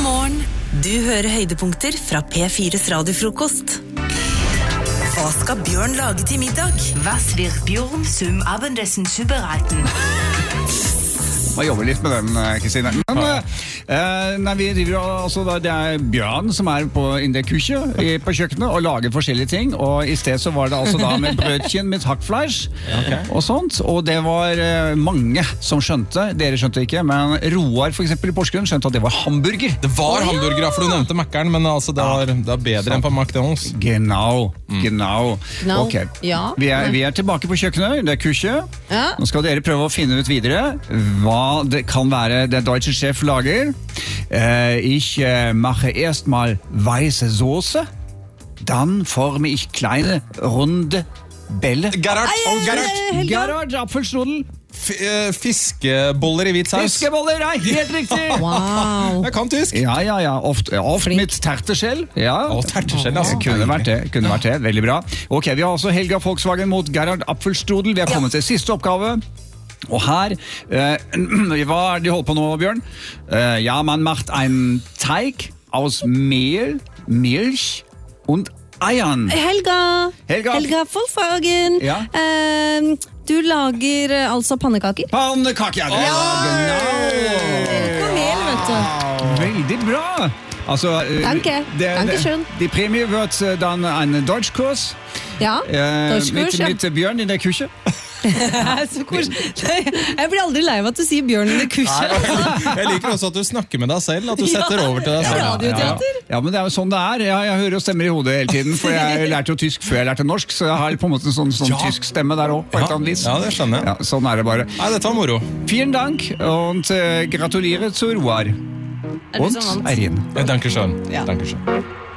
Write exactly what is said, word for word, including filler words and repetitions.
morgen. Du hører høydepunkter fra P fires radiofrokost. Hva skal Bjørn lage til middag? Was wird Bjørn zum Abendessen zubereiten? Jeg jobber litt med den, Kristine. Men uh, nei, vi driver, altså, det er Bjørn som er på in der Küche på kjøkkenet og lager forskjellige ting. Og i sted så var det altså da med brødkinn med hackfleisch okay. og sånt. Og det var uh, mange som skjønte, dere skjønte ikke, men Roar for eksempel i Porsgrunn skjønte at det var hamburger. Det var oh, hamburger, ja. For du nevnte Mackeren, men altså, det, var, det er bedre så. Enn på McDonald's. Genau, mm. genau. No. Ok, ja. vi, er, vi er tilbake på kjøkkenet, det er Küche. Ja. Nå skal dere prøve å finne ut videre hva det kan være der deutsche Chef lager. Uh, ich uh, mache erstmal weiße Soße, dann forme ich kleine, runde Bälle. Gerhard, oh, Gerhard. Gerhard, apfelstrudel. F uh, fiskeboller i hvit saus. Fiskeboller, ja, helt riktig. Wow. Jeg kan tysk. Ja, ja, ja, oft, oft med terteskjell. Ja. Å, terteskjell, altså. Kunne vært det, kunne vært det, veldig bra. Ok, vi har også Helga Volkswagen mot Gerhard apfelstrudel. Vi har kommet til siste oppgave. Og her, äh, hva er de holdt på nå, Bjørn? Äh, ja, man macht einen Teig aus Mehl, Milch und Eiern. Helga! Helga! Helga Volkswagen! Ja? Uh, du lager uh, altså pannekaker? Pannekaker, ja! Ja! Genau! Mel, vet du. Veldig bra! Also, äh, Danke, der, danke schön. Die Prämie wird äh, dann ein Deutschkurs. Ja, äh, Deutschkurs, mit, ja. mit Bjørn in der Küche. Så jeg blir aldri lei av at du sier Bjørn i det kurset. Jeg liker også at du snakker med deg selv, at du setter ja, over til deg selv. Radioteater. Ja, ja, men det er jo sånn det er. Jeg, jeg hører jo stemmer i hodet hele tiden, for jeg lærte jo tysk før jeg lærte norsk, så jeg har på en måte en sånn, sånn ja. tysk stemme der også, på et eller annet vis. Ja, det skjønner jeg. Ja, sånn er det bare. Nei, dette var moro. Vielen Dank, und uh, gratulerer zu Roar. Und Eirin. Danke schön. Ja. Danke schön.